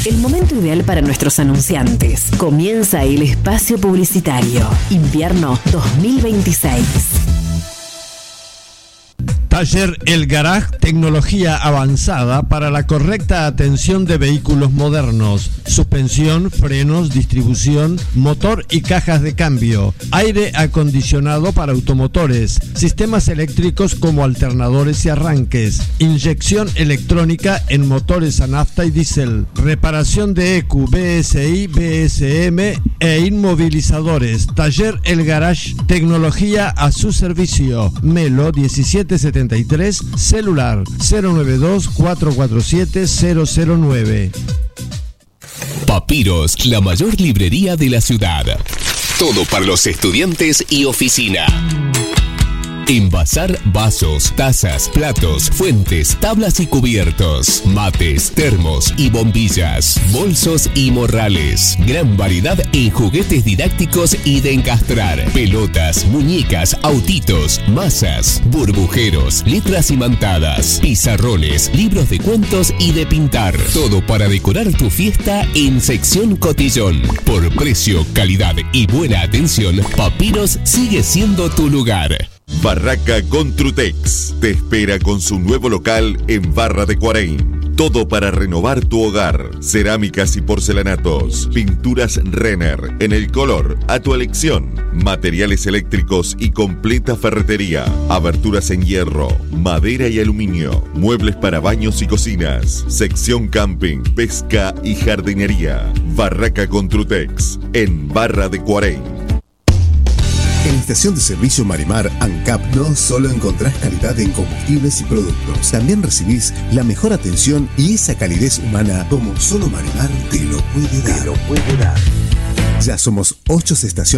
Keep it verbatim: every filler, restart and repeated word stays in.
El momento ideal para nuestros anunciantes. Comienza el espacio publicitario. Invierno dos mil veintiséis. Taller El Garage, tecnología avanzada para la correcta atención de vehículos modernos, suspensión, frenos, distribución, motor y cajas de cambio, aire acondicionado para automotores, sistemas eléctricos como alternadores y arranques, inyección electrónica en motores a nafta y diésel, reparación de E Q, B S I, B S M e inmovilizadores. Taller El Garage, tecnología a su servicio. Melo diecisiete setenta y tres, celular cero nueve dos, cuatro cuatro siete, cero cero nueve. Papiros, la mayor librería de la ciudad. Todo para los estudiantes y oficina. Envasar vasos, tazas, platos, fuentes, tablas y cubiertos, mates, termos y bombillas, bolsos y morrales. Gran variedad en juguetes didácticos y de encastrar, pelotas, muñecas, autitos, masas, burbujeros, letras imantadas, pizarrones, libros de cuentos y de pintar. Todo para decorar tu fiesta en Sección Cotillón. Por precio, calidad y buena atención, Papiros sigue siendo tu lugar. Barraca Contrutex te espera con su nuevo local en Barra de Cuareim. Todo para renovar tu hogar. Cerámicas y porcelanatos. Pinturas Renner en el color a tu elección. Materiales eléctricos y completa ferretería. Aberturas en hierro, madera y aluminio. Muebles para baños y cocinas. Sección camping, pesca y jardinería. Barraca Contrutex en Barra de Cuareim. En la estación de servicio Marimar ANCAP no solo encontrás calidad en combustibles y productos, también recibís la mejor atención y esa calidez humana como solo Marimar te lo puede dar. Te lo puede dar. Ya somos ocho estaciones